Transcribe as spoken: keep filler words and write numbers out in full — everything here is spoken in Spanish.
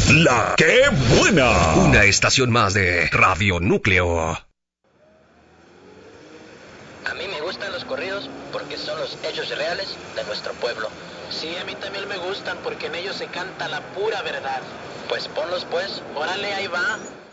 La que buena. Una estación más de Radio Núcleo. A mí me gustan los corridos porque son los hechos reales de nuestro pueblo. Sí, a mí también me gustan porque en ellos se canta la pura verdad. Pues ponlos pues, Órale, ahí va.